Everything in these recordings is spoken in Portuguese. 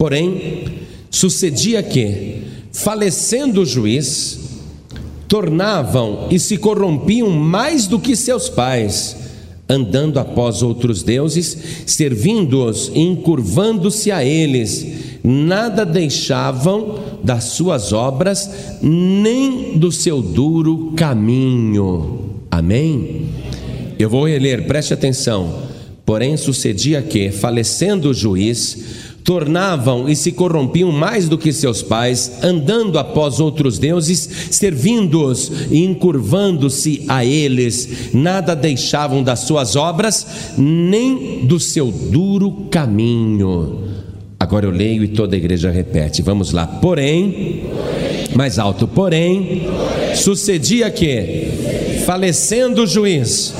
Porém, sucedia que, falecendo o juiz, tornavam e se corrompiam mais do que seus pais, andando após outros deuses, servindo-os e encurvando-se a eles. Nada deixavam das suas obras, nem do seu duro caminho. Amém? Eu vou reler, preste atenção. Porém, sucedia que, falecendo o juiz, tornavam e se corrompiam mais do que seus pais, andando após outros deuses, servindo-os e encurvando-se a eles. Nada deixavam das suas obras, nem do seu duro caminho. Agora eu leio e toda a igreja repete. Vamos lá. Porém, mais alto. Porém, sucedia que, falecendo o juiz,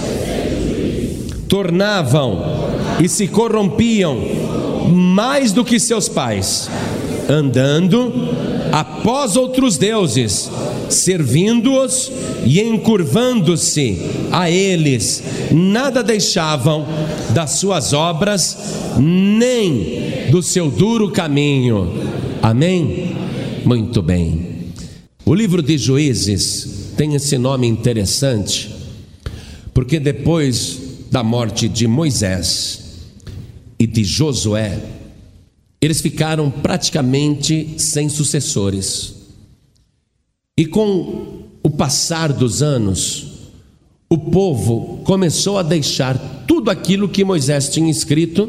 tornavam e se corrompiam mais do que seus pais, andando após outros deuses, servindo-os e encurvando-se a eles. Nada deixavam das suas obras, nem do seu duro caminho. Amém? Muito bem. O livro de Juízes tem esse nome interessante, porque depois da morte de Moisés e de Josué, eles ficaram praticamente sem sucessores. E com o passar dos anos, o povo começou a deixar tudo aquilo que Moisés tinha escrito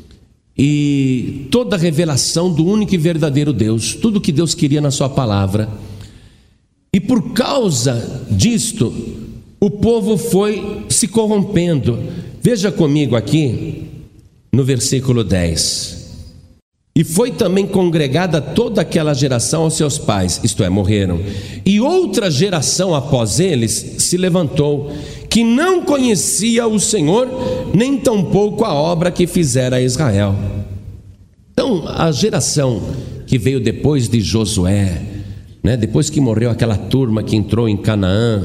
e toda a revelação do único e verdadeiro Deus, tudo que Deus queria na sua palavra. E por causa disto, o povo foi se corrompendo. Veja comigo aqui no versículo 10. E foi também congregada toda aquela geração aos seus pais, isto é, morreram. E outra geração após eles se levantou, que não conhecia o Senhor, nem tampouco a obra que fizera a Israel. Então, a geração que veio depois de Josué, depois que morreu aquela turma que entrou em Canaã,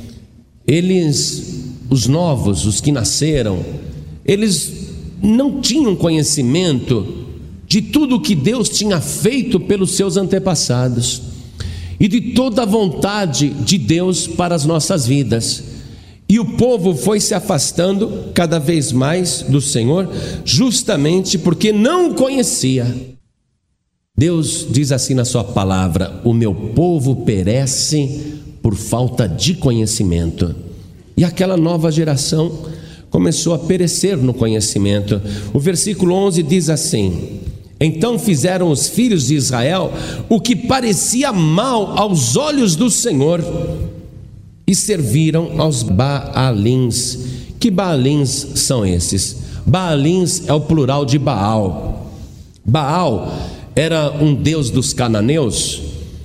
eles, os novos, os que nasceram, eles não tinham conhecimento de tudo o que Deus tinha feito pelos seus antepassados e de toda a vontade de Deus para as nossas vidas. E o povo foi se afastando cada vez mais do Senhor, justamente porque não o conhecia. Deus diz assim na sua palavra: o meu povo perece por falta de conhecimento. E aquela nova geração começou a perecer no conhecimento. O versículo 11 diz assim: então fizeram os filhos de Israel o que parecia mal aos olhos do Senhor, e serviram aos Baalins. Que Baalins são esses? Baalins é o plural de Baal. Baal era um deus dos cananeus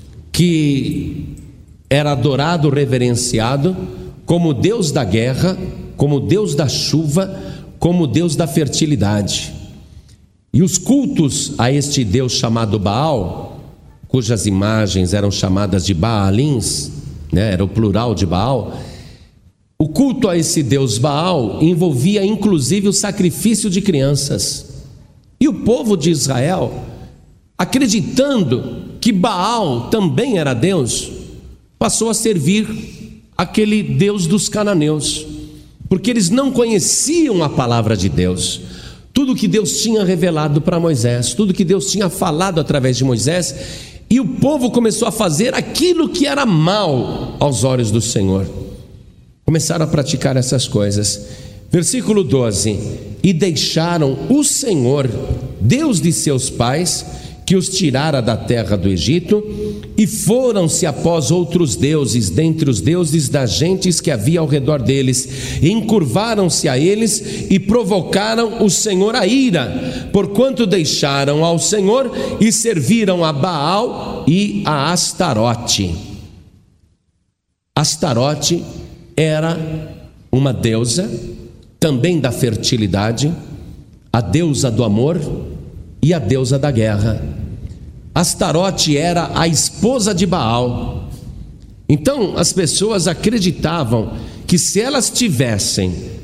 que era adorado, reverenciado como Deus da guerra, como Deus da chuva, como Deus da fertilidade. E os cultos a este Deus chamado Baal, cujas imagens eram chamadas de Baalins, era o plural de Baal. O culto a esse Deus Baal envolvia inclusive o sacrifício de crianças. E o povo de Israel, acreditando que Baal também era Deus, passou a servir aquele Deus dos cananeus, porque eles não conheciam a palavra de Deus. Tudo que Deus tinha revelado para Moisés, tudo que Deus tinha falado através de Moisés, e o povo começou a fazer aquilo que era mal aos olhos do Senhor. Começaram a praticar essas coisas. Versículo 12: e deixaram o Senhor, Deus de seus pais, que os tirara da terra do Egito, e foram-se após outros deuses, dentre os deuses das gentes que havia ao redor deles, e encurvaram-se a eles e provocaram o Senhor a ira, porquanto deixaram ao Senhor e serviram a Baal e a Astarote. Astarote era uma deusa também da fertilidade, a deusa do amor e a deusa da guerra. Astarote era a esposa de Baal. Então as pessoas acreditavam que se elas tivessem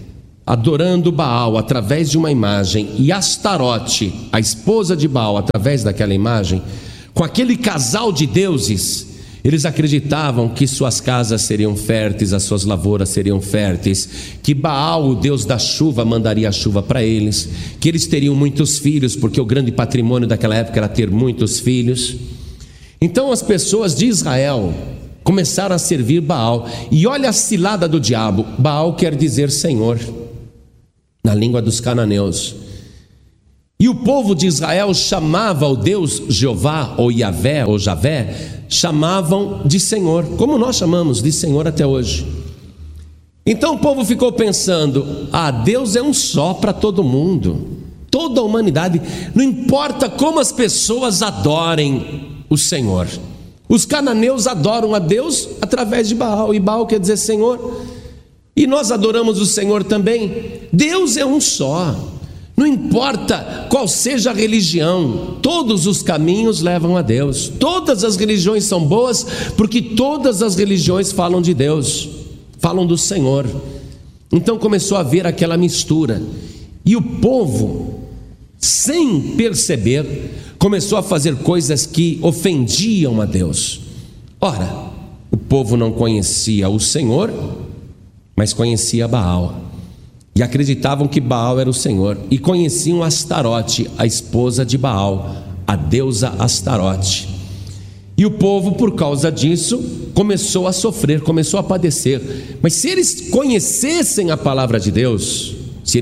adorando Baal através de uma imagem, e Astarote, a esposa de Baal, através daquela imagem, com aquele casal de deuses, eles acreditavam que suas casas seriam férteis, as suas lavouras seriam férteis, que Baal, o deus da chuva, mandaria a chuva para eles, que eles teriam muitos filhos, porque o grande patrimônio daquela época era ter muitos filhos. Então as pessoas de Israel começaram a servir Baal, e olha a cilada do diabo. Baal quer dizer Senhor, na língua dos cananeus. E o povo de Israel chamava o Deus Jeová, ou Yahvé, ou Javé, chamavam de Senhor, como nós chamamos de Senhor até hoje. Então o povo ficou pensando: Deus é um só para todo mundo, toda a humanidade, não importa como as pessoas adorem o Senhor. Os cananeus adoram a Deus através de Baal, e Baal quer dizer Senhor, e nós adoramos o Senhor também. Deus é um só, não importa qual seja a religião, todos os caminhos levam a Deus. Todas as religiões são boas, porque todas as religiões falam de Deus, falam do Senhor. Então começou a haver aquela mistura, e o povo, sem perceber, começou a fazer coisas que ofendiam a Deus. Ora, o povo não conhecia o Senhor, mas conhecia Baal, e acreditavam que Baal era o Senhor, e conheciam Astarote, a esposa de Baal, a deusa Astarote. E o povo, por causa disso, começou a sofrer, começou a padecer. Mas se eles conhecessem a palavra de Deus,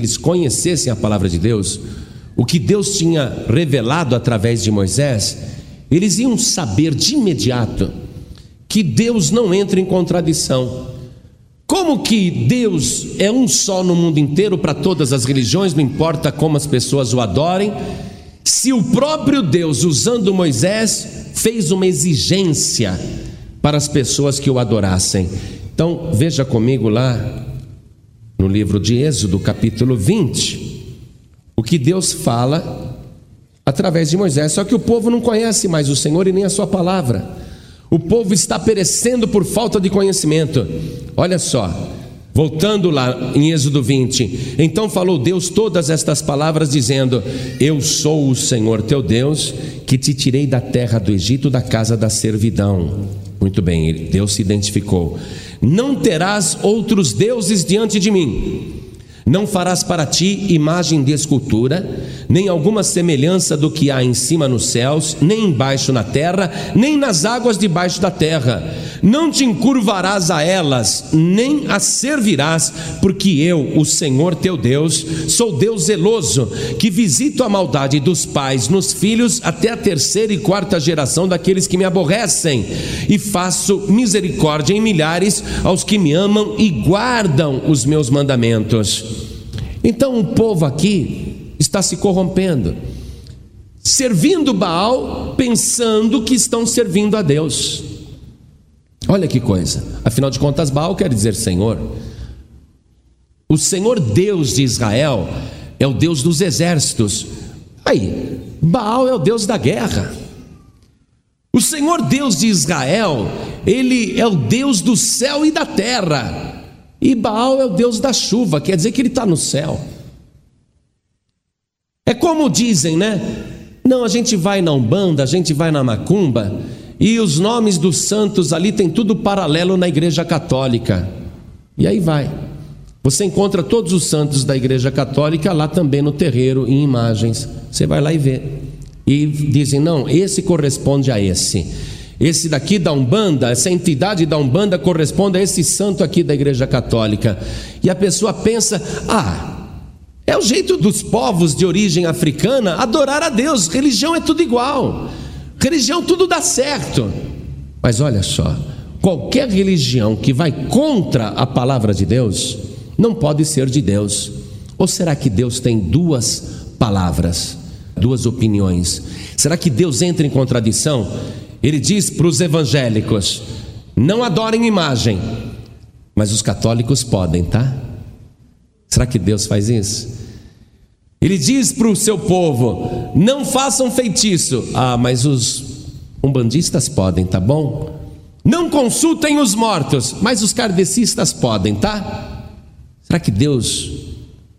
o que Deus tinha revelado através de Moisés, eles iam saber de imediato que Deus não entra em contradição. Como que Deus é um só no mundo inteiro para todas as religiões, não importa como as pessoas o adorem, se o próprio Deus, usando Moisés, fez uma exigência para as pessoas que o adorassem? Então veja comigo lá no livro de Êxodo, capítulo 20, o que Deus fala através de Moisés. Só que o povo não conhece mais o Senhor e nem a sua palavra. O povo está perecendo por falta de conhecimento. Olha só, voltando lá em Êxodo 20: então falou Deus todas estas palavras, dizendo: eu sou o Senhor teu Deus, que te tirei da terra do Egito, da casa da servidão. Muito bem, Deus se identificou. Não terás outros deuses diante de mim. Não farás para ti imagem de escultura, nem alguma semelhança do que há em cima nos céus, nem embaixo na terra, nem nas águas debaixo da terra. Não te encurvarás a elas, nem as servirás, porque eu, o Senhor teu Deus, sou Deus zeloso, que visito a maldade dos pais nos filhos até a 3ª e 4ª geração daqueles que me aborrecem, e faço misericórdia em milhares aos que me amam e guardam os meus mandamentos. Então o povo aqui está se corrompendo, servindo Baal, pensando que estão servindo a Deus. Olha que coisa, afinal de contas Baal quer dizer Senhor. O Senhor Deus de Israel é o Deus dos exércitos. Aí, Baal é o Deus da guerra. O Senhor Deus de Israel, Ele é o Deus do céu e da terra. E Baal é o Deus da chuva, quer dizer que ele está no céu. É como dizem, né? Não, a gente vai na Umbanda, a gente vai na Macumba, e os nomes dos santos ali tem tudo paralelo na Igreja Católica. E aí vai. Você encontra todos os santos da Igreja Católica lá também no terreiro, em imagens. Você vai lá e vê. E dizem, não, esse corresponde a esse. Esse daqui da Umbanda, essa entidade da Umbanda corresponde a esse santo aqui da Igreja Católica. E a pessoa pensa, é o jeito dos povos de origem africana adorar a Deus. Religião é tudo igual. Religião tudo dá certo. Mas olha só, qualquer religião que vai contra a palavra de Deus não pode ser de Deus. Ou será que Deus tem duas palavras, duas opiniões? Será que Deus entra em contradição? Ele diz para os evangélicos: não adorem imagem, mas os católicos podem, tá? Será que Deus faz isso? Ele diz para o seu povo: não façam feitiço, mas os umbandistas podem, tá bom? Não consultem os mortos, mas os kardecistas podem, tá? Será que Deus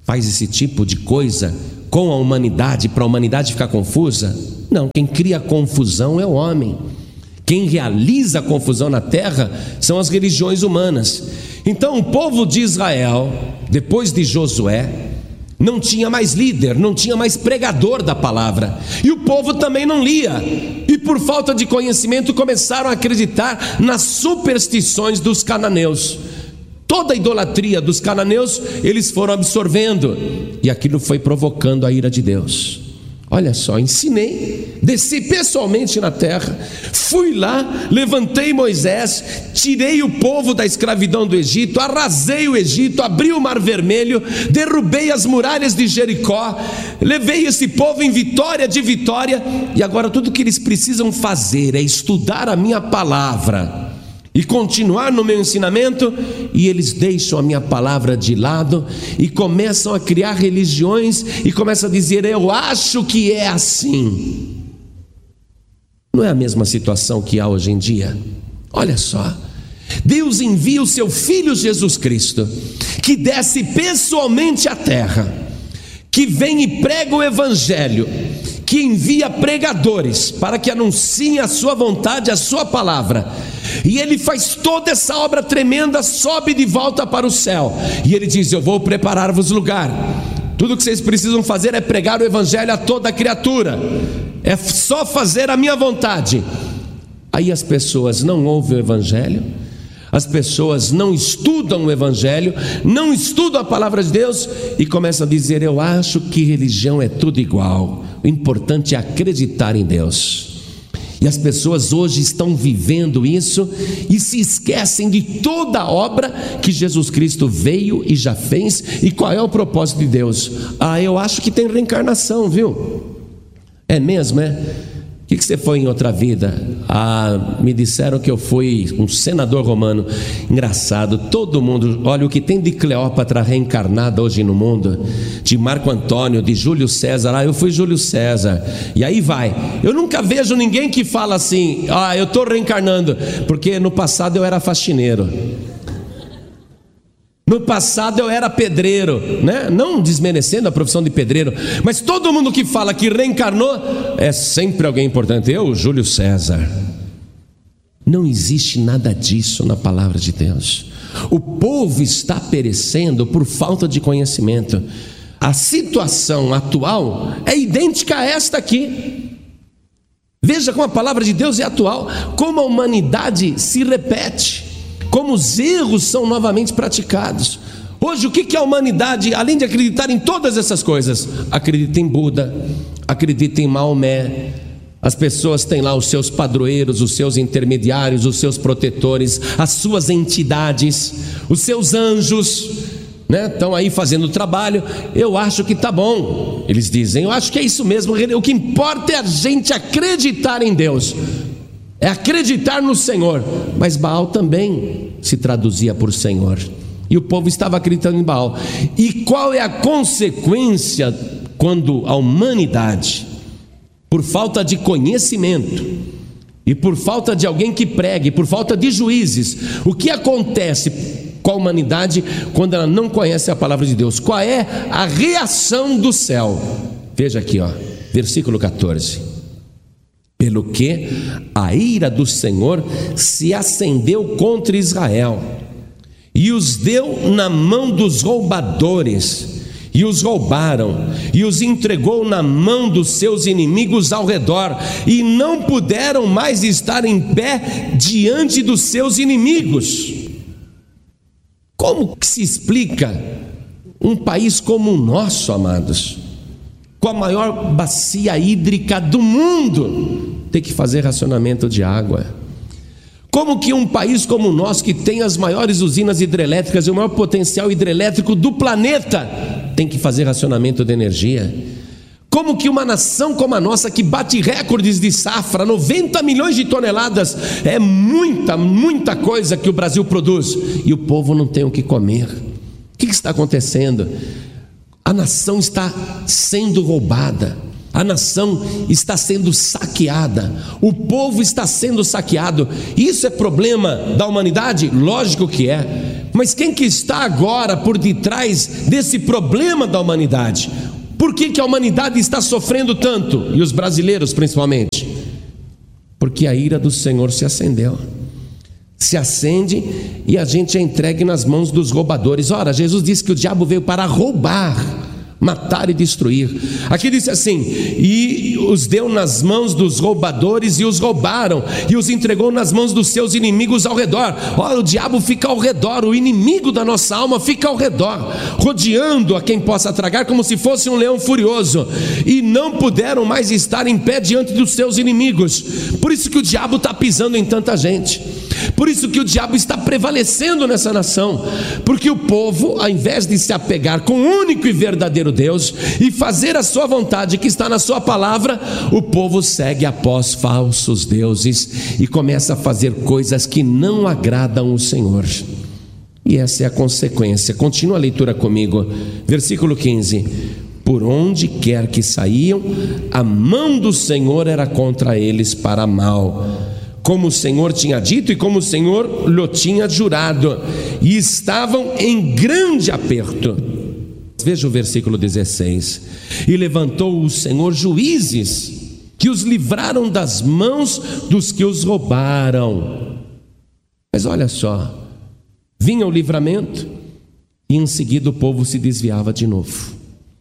faz esse tipo de coisa com a humanidade, para a humanidade ficar confusa? Não, quem cria confusão é o homem. Quem realiza a confusão na terra são as religiões humanas. Então o povo de Israel, depois de Josué, não tinha mais líder, não tinha mais pregador da palavra, e o povo também não lia, e por falta de conhecimento começaram a acreditar nas superstições dos cananeus. Toda a idolatria dos cananeus eles foram absorvendo, e aquilo foi provocando a ira de Deus. Olha só, ensinei, desci pessoalmente na terra, fui lá, levantei Moisés, tirei o povo da escravidão do Egito, arrasei o Egito, abri o Mar Vermelho, derrubei as muralhas de Jericó, levei esse povo em vitória de vitória, e agora tudo que eles precisam fazer é estudar a minha palavra e continuar no meu ensinamento, e eles deixam a minha palavra de lado e começam a criar religiões e começam a dizer: eu acho que é assim. Não é a mesma situação que há hoje em dia? Olha só, Deus envia o seu Filho Jesus Cristo, que desce pessoalmente à terra, que vem e prega o Evangelho, que envia pregadores para que anunciem a sua vontade, a sua palavra, e ele faz toda essa obra tremenda, sobe de volta para o céu, e ele diz: eu vou preparar-vos lugar, tudo que vocês precisam fazer é pregar o Evangelho a toda criatura, é só fazer a minha vontade. Aí as pessoas não ouvem o Evangelho, as pessoas não estudam o Evangelho, não estudam a palavra de Deus, e começam a dizer: eu acho que religião é tudo igual, o importante é acreditar em Deus. E as pessoas hoje estão vivendo isso e se esquecem de toda a obra que Jesus Cristo veio e já fez. E qual é o propósito de Deus? Eu acho que tem reencarnação, viu? É mesmo, é? O que você foi em outra vida? Me disseram que eu fui um senador romano. Engraçado, todo mundo, olha o que tem de Cleópatra reencarnada hoje no mundo, de Marco Antônio, de Júlio César. Eu fui Júlio César. E aí vai. Eu nunca vejo ninguém que fala assim: eu estou reencarnando, porque no passado eu era faxineiro, no passado eu era pedreiro, né? Não desmerecendo a profissão de pedreiro, mas todo mundo que fala que reencarnou é sempre alguém importante. Eu, Júlio César. Não existe nada disso na palavra de Deus. O povo está perecendo por falta de conhecimento. A situação atual é idêntica a esta aqui. Veja como a palavra de Deus é atual, como a humanidade se repete, como os erros são novamente praticados. Hoje o que é a humanidade, além de acreditar em todas essas coisas? Acredita em Buda, acredita em Maomé. As pessoas têm lá os seus padroeiros, os seus intermediários, os seus protetores, as suas entidades, os seus anjos, né? Estão aí fazendo o trabalho. Eu acho que está bom, eles dizem, eu acho que é isso mesmo. O que importa é a gente acreditar em Deus, é acreditar no Senhor. Mas Baal também se traduzia por Senhor, e o povo estava acreditando em Baal. E qual é a consequência quando a humanidade, por falta de conhecimento e por falta de alguém que pregue, por falta de juízes, o que acontece com a humanidade quando ela não conhece a palavra de Deus? Qual é a reação do céu? Veja aqui, versículo 14. Pelo que a ira do Senhor se acendeu contra Israel, e os deu na mão dos roubadores, e os roubaram, e os entregou na mão dos seus inimigos ao redor, e não puderam mais estar em pé diante dos seus inimigos. Como que se explica um país como o nosso, amados, com a maior bacia hídrica do mundo, ter que fazer racionamento de água? Como que um país como o nosso, que tem as maiores usinas hidrelétricas e o maior potencial hidrelétrico do planeta, tem que fazer racionamento de energia? Como que uma nação como a nossa, que bate recordes de safra, 90 milhões de toneladas, é muita coisa que o Brasil produz, e o povo não tem o que comer? O que está acontecendo? A nação está sendo roubada, a nação está sendo saqueada, o povo está sendo saqueado. Isso é problema da humanidade? Lógico que é, Mas quem que está agora por detrás desse problema da humanidade? Por que a humanidade está sofrendo tanto? E os brasileiros principalmente? Porque a ira do Senhor se acendeu. Se acende e a gente é entregue nas mãos dos roubadores. Ora, Jesus disse que o diabo veio para roubar, matar e destruir. Aqui diz assim: e os deu nas mãos dos roubadores e os roubaram, e os entregou nas mãos dos seus inimigos ao redor. Ora, o diabo fica ao redor, o inimigo da nossa alma fica ao redor, rodeando a quem possa tragar, como se fosse um leão furioso, e não puderam mais estar em pé diante dos seus inimigos. Por isso que o diabo está pisando em tanta gente, por isso que o diabo está prevalecendo nessa nação, porque o povo, ao invés de se apegar com o único e verdadeiro Deus e fazer a sua vontade que está na sua palavra, o povo segue após falsos deuses e começa a fazer coisas que não agradam o Senhor. E essa é a consequência. Continua a leitura comigo, versículo 15: por onde quer que saíam, a mão do Senhor era contra eles para mal, como o Senhor tinha dito e como o Senhor lhe tinha jurado, e estavam em grande aperto. Veja o versículo 16: e levantou o Senhor juízes que os livraram das mãos dos que os roubaram. Mas olha só, vinha o livramento e em seguida o povo se desviava de novo.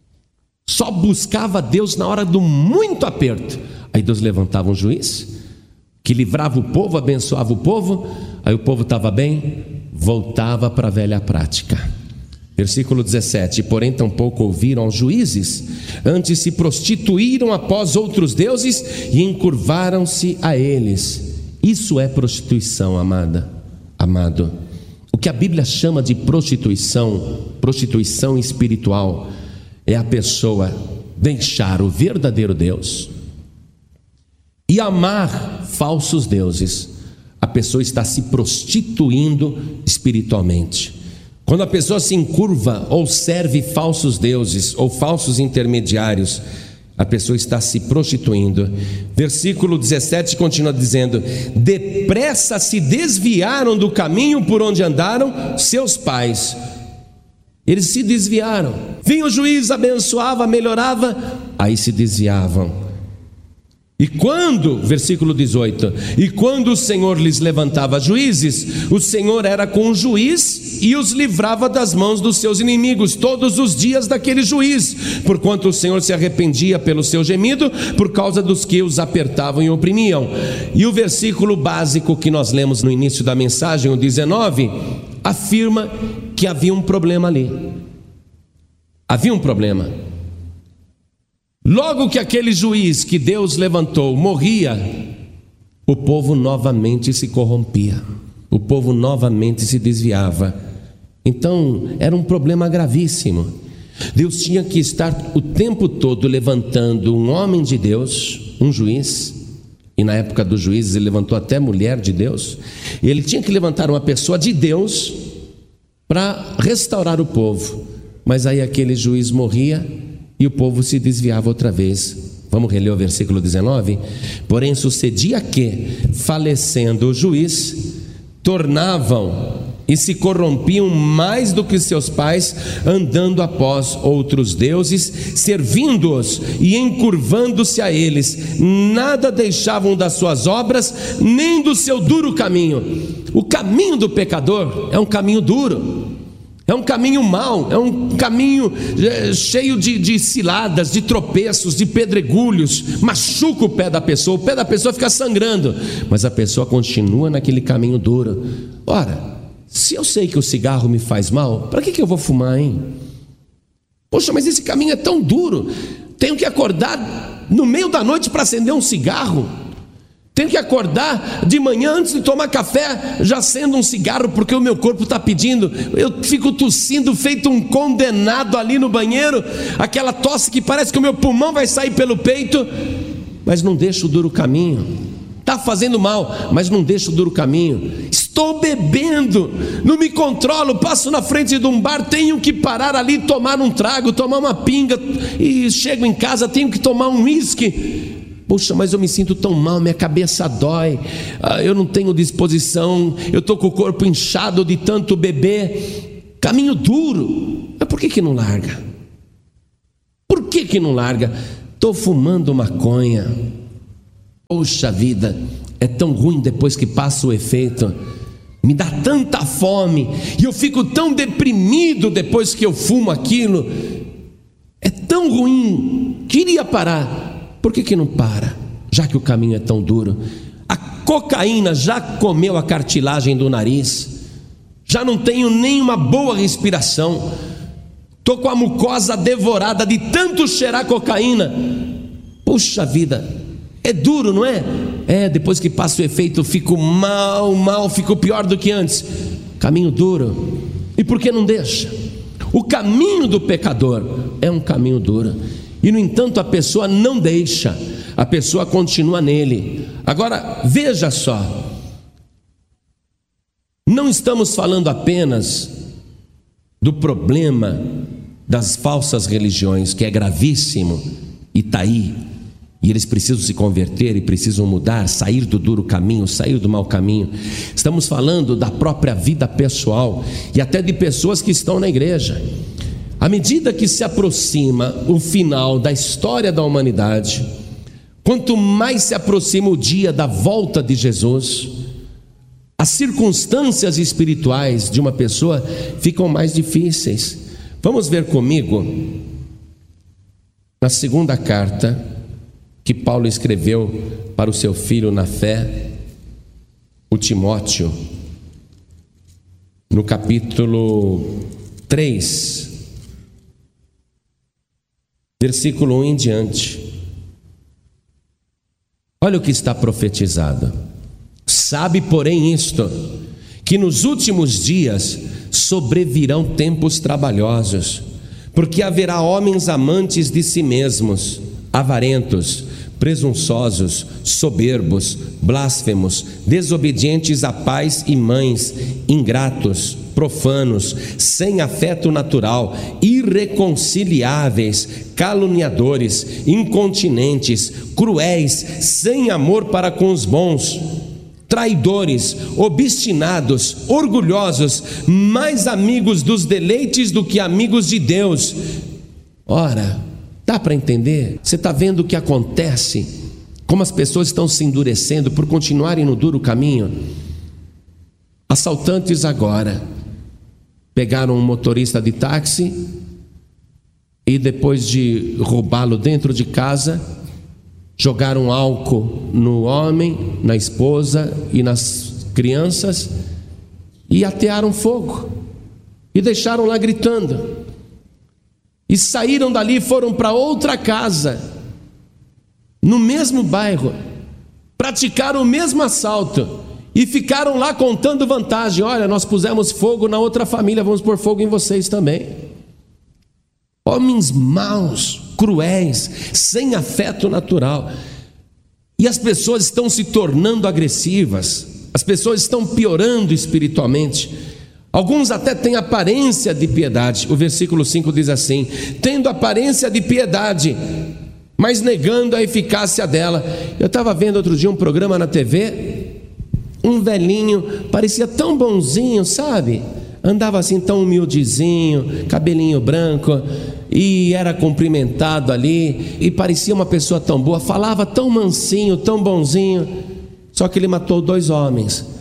Só buscava Deus na hora do muito aperto. Aí Deus levantava um juiz que livrava o povo, abençoava o povo. Aí o povo estava bem, voltava para a velha prática. Versículo 17: porém tampouco ouviram aos juízes, antes se prostituíram após outros deuses e encurvaram-se a eles. Isso é prostituição, amado. O que a Bíblia chama de prostituição espiritual, é a pessoa deixar o verdadeiro Deus e amar falsos deuses. A pessoa está se prostituindo espiritualmente. Quando a pessoa se encurva ou serve falsos deuses ou falsos intermediários, a pessoa está se prostituindo. Versículo 17 continua dizendo: depressa se desviaram do caminho por onde andaram seus pais. Eles se desviaram. Vinha o juiz, abençoava, melhorava, aí se desviavam. E quando, versículo 18, e quando o Senhor lhes levantava juízes, o Senhor era com o juiz e os livrava das mãos dos seus inimigos todos os dias daquele juiz, porquanto o Senhor se arrependia pelo seu gemido, por causa dos que os apertavam e oprimiam. E o versículo básico que nós lemos no início da mensagem, o 19, afirma que havia um problema ali. Havia um problema. Logo que aquele juiz que Deus levantou morria, o povo novamente se corrompia, o povo novamente se desviava. Então era um problema gravíssimo. Deus tinha que estar o tempo todo levantando um homem de Deus, um juiz, e na época dos juízes ele levantou até mulher de Deus. Ele tinha que levantar uma pessoa de Deus para restaurar o povo, mas aí aquele juiz morria e o povo se desviava outra vez. Vamos reler o versículo 19? Porém sucedia que, falecendo o juiz, tornavam e se corrompiam mais do que seus pais, andando após outros deuses, servindo-os e encurvando-se a eles. Nada deixavam das suas obras, nem do seu duro caminho. O caminho do pecador é um caminho duro, é um caminho mau, é um caminho cheio de ciladas, de tropeços, de pedregulhos. Machuca o pé da pessoa fica sangrando, mas a pessoa continua naquele caminho duro. Ora, se eu sei que o cigarro me faz mal, para que eu vou fumar, hein? Poxa, mas esse caminho é tão duro. Tenho que acordar no meio da noite para acender um cigarro. Tenho que acordar de manhã antes de tomar café, já acendo um cigarro porque o meu corpo está pedindo. Eu fico tossindo feito um condenado ali no banheiro, aquela tosse que parece que o meu pulmão vai sair pelo peito, mas não deixo o duro caminho. Está fazendo mal, mas não deixo o duro caminho. Estou bebendo, não me controlo, passo na frente de um bar, tenho que parar ali, tomar um trago, tomar uma pinga, e chego em casa, tenho que tomar um uísque. Poxa, mas eu me sinto tão mal, minha cabeça dói, eu não tenho disposição, eu estou com o corpo inchado de tanto beber. Caminho duro. Mas por que não larga? Por que não larga? Estou fumando maconha. Poxa vida, é tão ruim depois que passa o efeito. Me dá tanta fome e eu fico tão deprimido depois que eu fumo aquilo. É tão ruim, queria parar. Por que não para? Já que o caminho é tão duro. A cocaína já comeu a cartilagem do nariz, já não tenho nem uma boa respiração, estou com a mucosa devorada de tanto cheirar cocaína. Puxa vida, é duro, não é? Depois que passa o efeito eu fico mal, fico pior do que antes. Caminho duro. E por que não deixa? O caminho do pecador é um caminho duro, e no entanto a pessoa não deixa, a pessoa continua nele. Agora veja só, não estamos falando apenas do problema das falsas religiões, que é gravíssimo e está aí, e eles precisam se converter e precisam mudar, sair do duro caminho, sair do mau caminho. Estamos falando da própria vida pessoal e até de pessoas que estão na igreja. À medida que se aproxima o final da história da humanidade, quanto mais se aproxima o dia da volta de Jesus, as circunstâncias espirituais de uma pessoa ficam mais difíceis. Vamos ver comigo na segunda carta que Paulo escreveu para o seu filho na fé, o Timóteo, no capítulo 3, versículo 1 em diante. Olha o que está profetizado: sabe, porém, isto, que nos últimos dias sobrevirão tempos trabalhosos, porque haverá homens amantes de si mesmos, avarentos, presunçosos, soberbos, blasfemos, desobedientes a pais e mães, ingratos, profanos, sem afeto natural, irreconciliáveis, caluniadores, incontinentes, cruéis, sem amor para com os bons, traidores, obstinados, orgulhosos, mais amigos dos deleites do que amigos de Deus. Ora, dá para entender? Você está vendo o que acontece? Como as pessoas estão se endurecendo por continuarem no duro caminho? Assaltantes agora pegaram um motorista de táxi e depois de roubá-lo dentro de casa, jogaram álcool no homem, na esposa e nas crianças e atearam fogo e deixaram lá gritando. E saíram dali e foram para outra casa, no mesmo bairro, praticaram o mesmo assalto e ficaram lá contando vantagem. Olha, nós pusemos fogo na outra família, vamos pôr fogo em vocês também. Homens maus, cruéis, sem afeto natural. E as pessoas estão se tornando agressivas, as pessoas estão piorando espiritualmente. Alguns até têm aparência de piedade. O versículo 5 diz assim: tendo aparência de piedade, mas negando a eficácia dela. Eu estava vendo outro dia um programa na TV, um velhinho, parecia tão bonzinho, sabe? Andava assim tão humildezinho, cabelinho branco, e era cumprimentado ali, e parecia uma pessoa tão boa, falava tão mansinho, tão bonzinho. Só que ele matou 2 homens.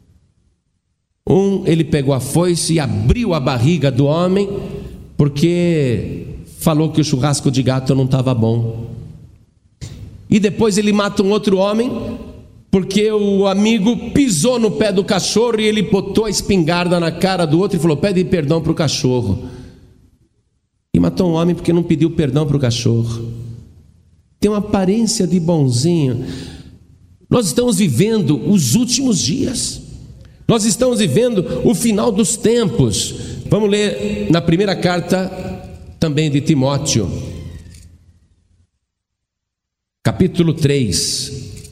Ele pegou a foice e abriu a barriga do homem, porque falou que o churrasco de gato não estava bom. E depois ele mata um outro homem, porque o amigo pisou no pé do cachorro e ele botou a espingarda na cara do outro e falou: pede perdão para o cachorro. E matou um homem porque não pediu perdão para o cachorro. Tem uma aparência de bonzinho. Nós estamos vivendo os últimos dias. Nós estamos vivendo o final dos tempos. Vamos ler na primeira carta também de Timóteo, capítulo 3,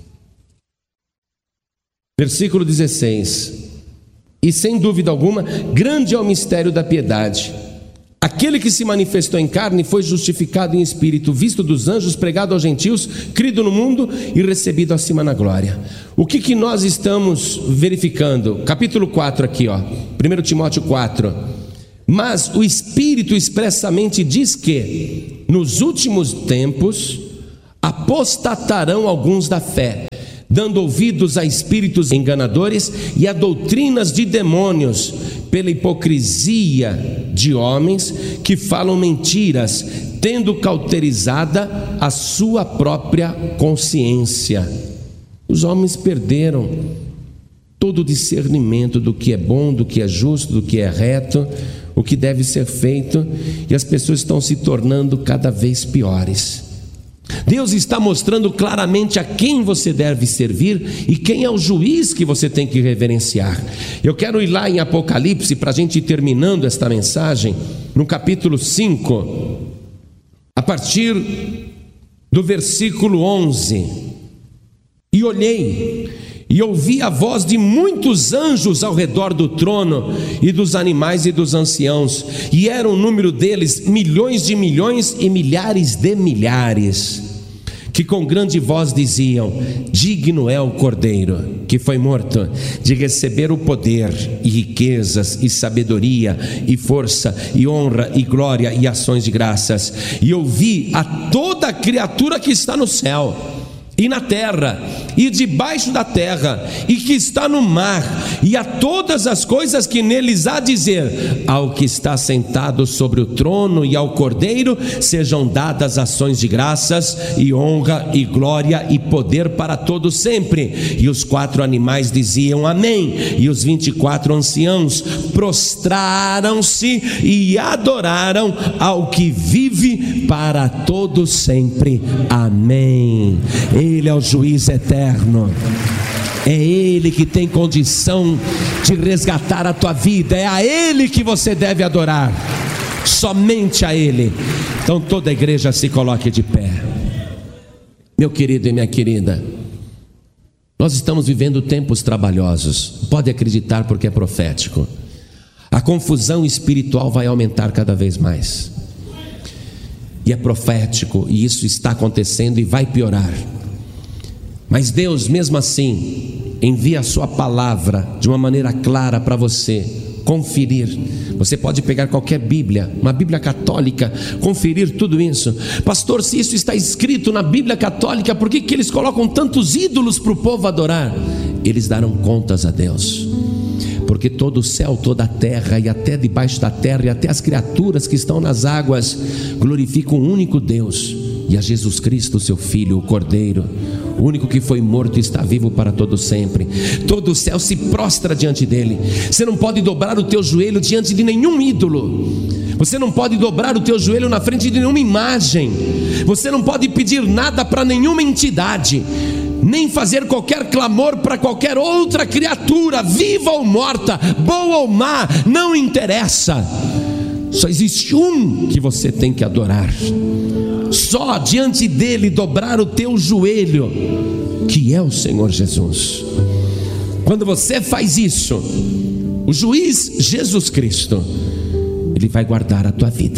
versículo 16. E sem dúvida alguma, grande é o mistério da piedade. Aquele que se manifestou em carne foi justificado em espírito, visto dos anjos, pregado aos gentios, crido no mundo e recebido acima na glória. O que nós estamos verificando? Capítulo 4 aqui, 1 Timóteo 4. Mas o Espírito expressamente diz que nos últimos tempos apostatarão alguns da fé, dando ouvidos a espíritos enganadores e a doutrinas de demônios, pela hipocrisia de homens que falam mentiras, tendo cauterizada a sua própria consciência. Os homens perderam todo o discernimento do que é bom, do que é justo, do que é reto, o que deve ser feito, e as pessoas estão se tornando cada vez piores. Deus está mostrando claramente a quem você deve servir e quem é o juiz que você tem que reverenciar. Eu quero ir lá em Apocalipse, para a gente ir terminando esta mensagem, no capítulo 5, a partir do versículo 11. E olhei, e ouvi a voz de muitos anjos ao redor do trono, e dos animais e dos anciãos, e era o número deles milhões de milhões e milhares de milhares, que com grande voz diziam: digno é o Cordeiro que foi morto de receber o poder e riquezas e sabedoria e força e honra e glória e ações de graças. E ouvi a toda criatura que está no céu e na terra e debaixo da terra e que está no mar, e a todas as coisas que neles há, dizer: ao que está sentado sobre o trono e ao Cordeiro sejam dadas ações de graças e honra e glória e poder para todos sempre. E os 4 animais diziam: amém. E os 24 anciãos prostraram-se e adoraram ao que vive para todos sempre. Amém. Ele é o juiz eterno, é Ele que tem condição de resgatar a tua vida, é a Ele que você deve adorar, somente a Ele. Então toda a igreja se coloque de pé. Meu querido e minha querida, nós estamos vivendo tempos trabalhosos, pode acreditar, porque é profético. A confusão espiritual vai aumentar cada vez mais, e é profético, e isso está acontecendo e vai piorar. Mas Deus, mesmo assim, envia a sua palavra de uma maneira clara para você conferir. Você pode pegar qualquer Bíblia, uma Bíblia católica, conferir tudo isso. Pastor, se isso está escrito na Bíblia católica, por que eles colocam tantos ídolos para o povo adorar? Eles darão contas a Deus, porque todo o céu, toda a terra e até debaixo da terra e até as criaturas que estão nas águas glorificam o único Deus e a Jesus Cristo, seu Filho, o Cordeiro, o único que foi morto e está vivo para todo sempre. Todo o céu se prostra diante dele. Você não pode dobrar o teu joelho diante de nenhum ídolo. Você não pode dobrar o teu joelho na frente de nenhuma imagem. Você não pode pedir nada para nenhuma entidade, nem fazer qualquer clamor para qualquer outra criatura, viva ou morta, boa ou má, não interessa. Só existe um que você tem que adorar, só diante dele dobrar o teu joelho, que é o Senhor Jesus. Quando você faz isso, o juiz Jesus Cristo, ele vai guardar a tua vida.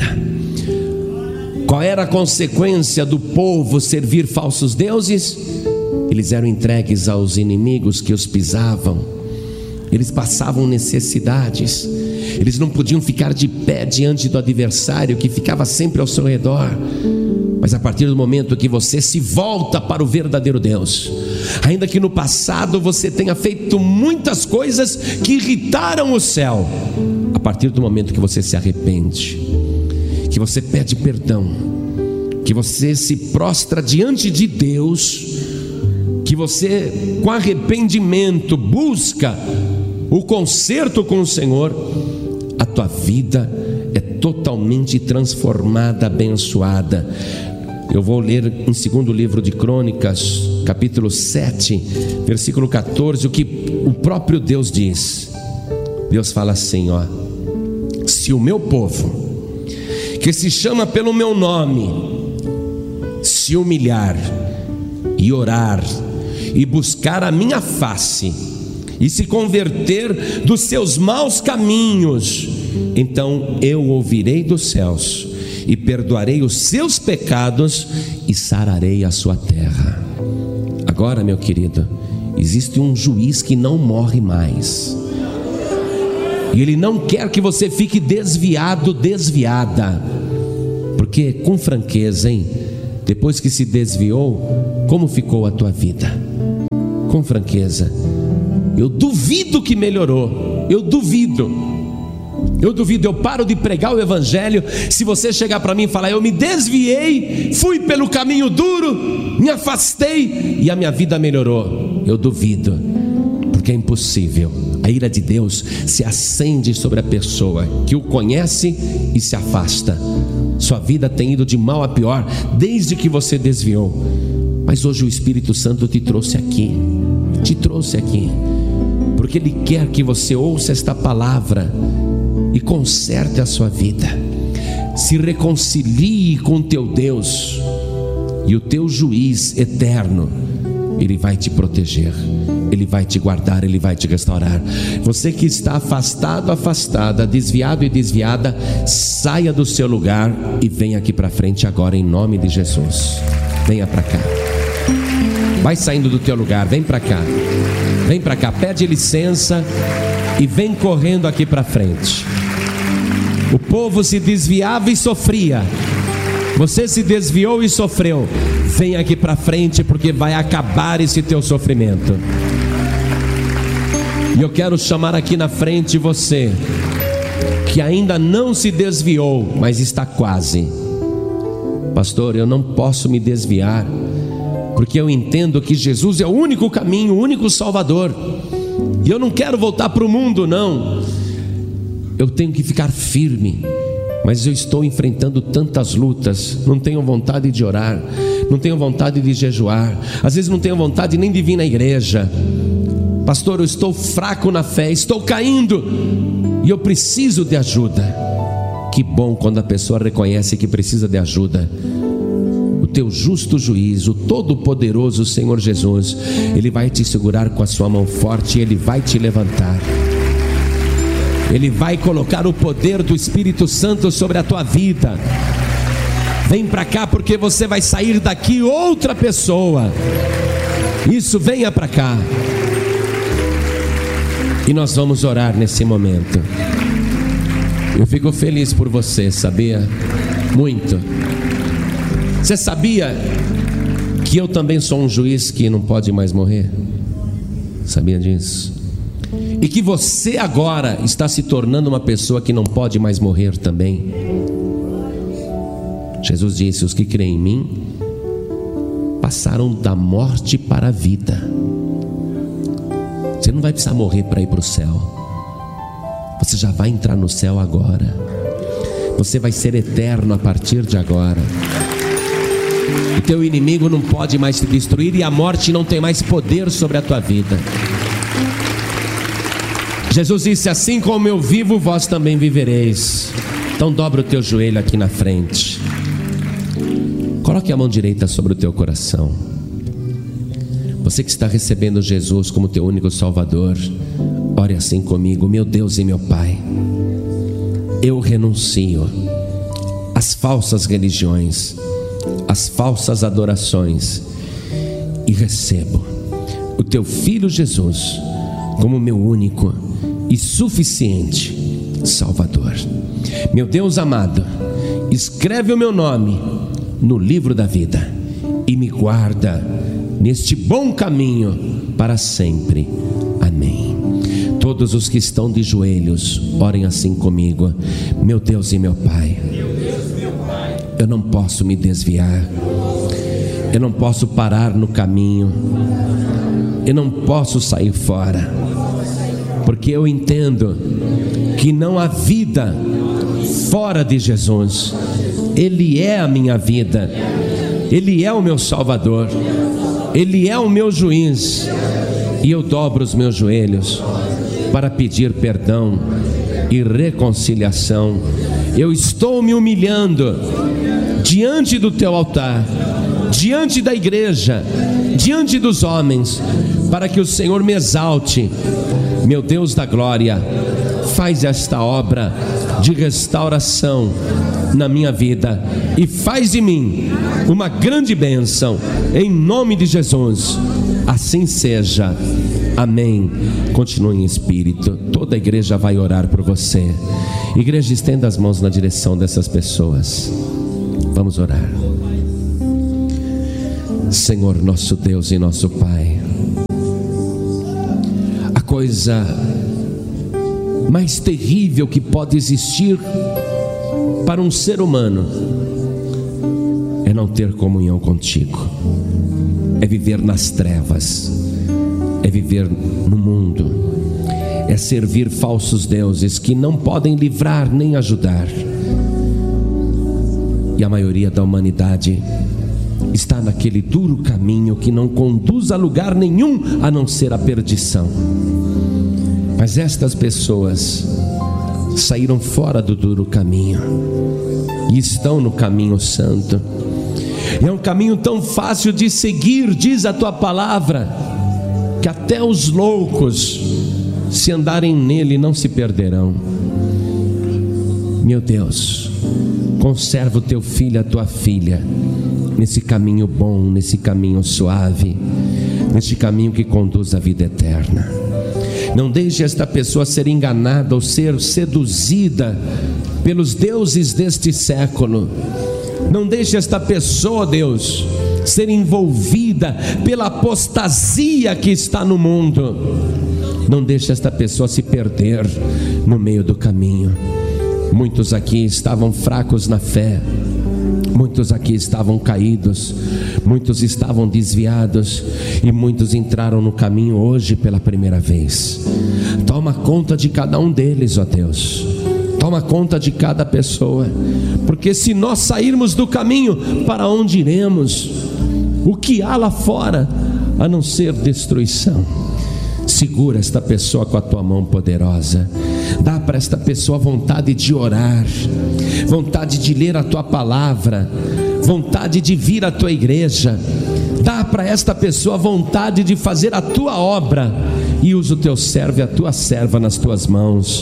Qual era a consequência do povo servir falsos deuses? Eles eram entregues aos inimigos que os pisavam, eles passavam necessidades, eles não podiam ficar de pé diante do adversário que ficava sempre ao seu redor. Mas a partir do momento que você se volta para o verdadeiro Deus, ainda que no passado você tenha feito muitas coisas que irritaram o céu, a partir do momento que você se arrepende, que você pede perdão, que você se prostra diante de Deus, que você com arrependimento busca o conserto com o Senhor, a tua vida é totalmente transformada, abençoada. Eu vou ler em 2º livro de Crônicas, capítulo 7, versículo 14, o que o próprio Deus diz. Deus fala assim, se o meu povo, que se chama pelo meu nome, se humilhar e orar e buscar a minha face e se converter dos seus maus caminhos, então eu ouvirei dos céus e perdoarei os seus pecados e sararei a sua terra. Agora, meu querido, existe um juiz que não morre mais, e ele não quer que você fique desviado, desviada, porque, com franqueza, hein, depois que se desviou, como ficou a tua vida? Com franqueza, eu duvido que melhorou, eu duvido, eu paro de pregar o evangelho se você chegar para mim e falar: eu me desviei, fui pelo caminho duro, me afastei e a minha vida melhorou. Eu duvido, porque é impossível. A ira de Deus se acende sobre a pessoa que o conhece e se afasta. Sua vida tem ido de mal a pior desde que você desviou, mas hoje o Espírito Santo te trouxe aqui, porque Ele quer que você ouça esta palavra e conserte a sua vida, se reconcilie com teu Deus, e o teu juiz eterno, Ele vai te proteger, Ele vai te guardar, Ele vai te restaurar. Você que está afastado, afastada, desviado e desviada, saia do seu lugar e venha aqui para frente agora, em nome de Jesus. Venha para cá, vai saindo do teu lugar, vem para cá, pede licença e vem correndo aqui para frente. O povo se desviava e sofria, você se desviou e sofreu. Vem aqui para frente, porque vai acabar esse teu sofrimento. E eu quero chamar aqui na frente você que ainda não se desviou, mas está quase. Pastor, eu não posso me desviar, porque eu entendo que Jesus é o único caminho, o único Salvador, e eu não quero voltar para o mundo, não. Eu tenho que ficar firme, mas eu estou enfrentando tantas lutas, não tenho vontade de orar, não tenho vontade de jejuar, às vezes não tenho vontade nem de vir na igreja. Pastor, eu estou fraco na fé, estou caindo e eu preciso de ajuda. Que bom quando a pessoa reconhece que precisa de ajuda. O teu justo juiz, o todo-poderoso Senhor Jesus, Ele vai te segurar com a sua mão forte e Ele vai te levantar. Ele vai colocar o poder do Espírito Santo sobre a tua vida. Vem para cá, porque você vai sair daqui outra pessoa. Isso, venha para cá. E nós vamos orar nesse momento. Eu fico feliz por você, sabia? Muito. Você sabia que eu também sou um juiz que não pode mais morrer? Sabia disso? E que você agora está se tornando uma pessoa que não pode mais morrer também. Jesus disse: os que creem em mim passaram da morte para a vida. Você não vai precisar morrer para ir para o céu. Você já vai entrar no céu agora. Você vai ser eterno a partir de agora. O teu inimigo não pode mais te destruir, e a morte não tem mais poder sobre a tua vida. Jesus disse: assim como eu vivo, vós também vivereis. Então dobra o teu joelho aqui na frente. Coloque a mão direita sobre o teu coração. Você que está recebendo Jesus como teu único Salvador, ore assim comigo: meu Deus e meu Pai, eu renuncio às falsas religiões, às falsas adorações, e recebo o teu Filho Jesus como meu único e suficiente Salvador. Meu Deus amado, escreve o meu nome no livro da vida e me guarda neste bom caminho para sempre. Amém. Todos os que estão de joelhos, orem assim comigo: meu Deus e meu Pai, eu não posso me desviar, eu não posso parar no caminho, eu não posso sair fora, porque eu entendo que não há vida fora de Jesus. Ele é a minha vida, Ele é o meu Salvador, Ele é o meu juiz, e eu dobro os meus joelhos para pedir perdão e reconciliação. Eu estou me humilhando diante do teu altar, diante da igreja, diante dos homens, para que o Senhor me exalte. Meu Deus da glória, faz esta obra de restauração na minha vida e faz de mim uma grande bênção, em nome de Jesus. Assim seja. Amém. Continue em espírito. Toda a igreja vai orar por você. Igreja, estenda as mãos na direção dessas pessoas. Vamos orar. Senhor, nosso Deus e nosso Pai, a coisa mais terrível que pode existir para um ser humano é não ter comunhão contigo, é viver nas trevas, é viver no mundo, é servir falsos deuses que não podem livrar nem ajudar. E a maioria da humanidade está naquele duro caminho que não conduz a lugar nenhum a não ser a perdição. Mas estas pessoas saíram fora do duro caminho e estão no caminho santo. É um caminho tão fácil de seguir, diz a tua palavra, que até os loucos, se andarem nele, não se perderão. Meu Deus, conserva o teu filho, a tua filha, nesse caminho bom, nesse caminho suave, nesse caminho que conduz à vida eterna. Não deixe esta pessoa ser enganada ou ser seduzida pelos deuses deste século. Não deixe esta pessoa, Deus, ser envolvida pela apostasia que está no mundo. Não deixe esta pessoa se perder no meio do caminho. Muitos aqui estavam fracos na fé, muitos aqui estavam caídos, muitos estavam desviados e muitos entraram no caminho hoje pela primeira vez. Toma conta de cada um deles, ó Deus. Toma conta de cada pessoa, porque se nós sairmos do caminho, para onde iremos? O que há lá fora a não ser destruição? Segura esta pessoa com a tua mão poderosa. Dá para esta pessoa vontade de orar, vontade de ler a tua palavra, vontade de vir à tua igreja. Dá para esta pessoa vontade de fazer a tua obra. E usa o teu servo e a tua serva nas tuas mãos.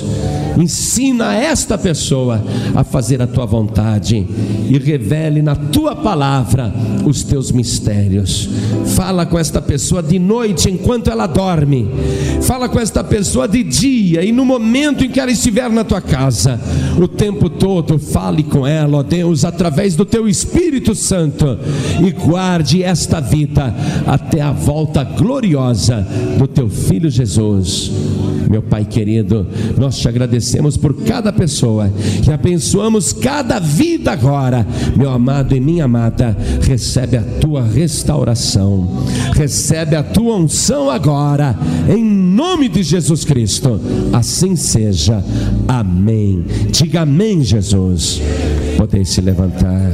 Ensina esta pessoa a fazer a tua vontade e revele na tua palavra os teus mistérios. Fala com esta pessoa de noite enquanto ela dorme. Fala com esta pessoa de dia e no momento em que ela estiver na tua casa. O tempo todo fale com ela, ó Deus, através do teu Espírito Santo, e guarde esta vida até a volta gloriosa do teu Filho Jesus. Meu Pai querido, nós te agradecemos por cada pessoa e abençoamos cada vida agora. Meu amado e minha amada, recebe a tua restauração, recebe a tua unção agora, em nome de Jesus Cristo. Assim seja. Amém. Diga amém, Jesus. Podem se levantar.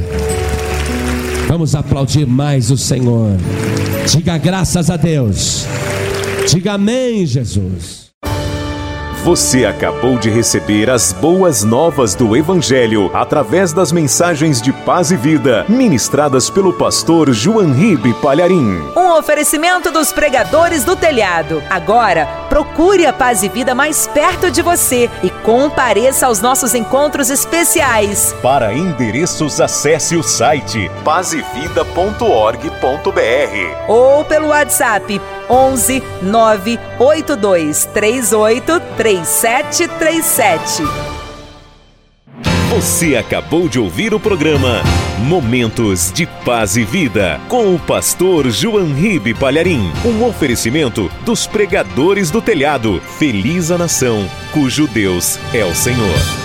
Vamos aplaudir mais o Senhor. Diga graças a Deus. Diga amém, Jesus. Você acabou de receber as boas novas do Evangelho através das mensagens de paz e vida ministradas pelo pastor João Ribe Palharim. Um oferecimento dos pregadores do telhado. Agora, procure a Paz e Vida mais perto de você e compareça aos nossos encontros especiais. Para endereços, acesse o site pazevida.org.br ou pelo WhatsApp 11 982 38 3737. Você acabou de ouvir o programa Momentos de Paz e Vida com o pastor João Ribe Palharim. Um oferecimento dos pregadores do telhado. Feliz a nação cujo Deus é o Senhor.